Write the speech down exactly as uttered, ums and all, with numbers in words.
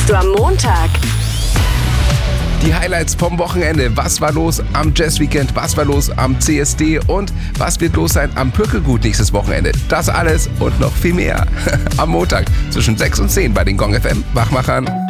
hörst du am Montag? Die Highlights vom Wochenende. Was war los am Jazz Weekend? Was war los am C S D? Und was wird los sein am Pürkelgut nächstes Wochenende? Das alles und noch viel mehr am Montag zwischen sechs und zehn bei den Gong F M Wachmachern.